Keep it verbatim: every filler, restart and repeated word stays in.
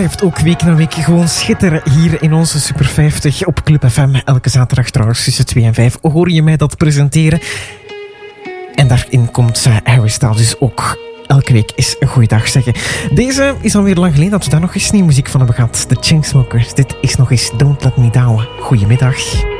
blijft ook week na week gewoon schitteren hier in onze Super vijftig op Club F M. Elke zaterdag trouwens tussen twee en vijf hoor je mij dat presenteren. En daarin komt uh, Harry Styles dus ook elke week eens een goeiedag zeggen. Deze is alweer lang geleden dat we daar nog eens nieuwe muziek van hebben gehad. De Chainsmokers. Dit is nog eens Don't Let Me Down. Goedemiddag.